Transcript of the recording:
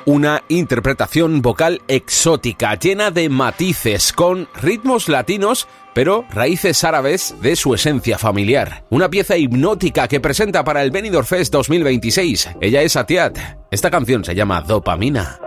Una interpretación vocal exótica, llena de matices, con ritmos latinos, pero raíces árabes de su esencia familiar. Una pieza hipnótica que presenta para el Benidorm Fest 2026. Ella es Atiat. Esta canción se llama Dopamina.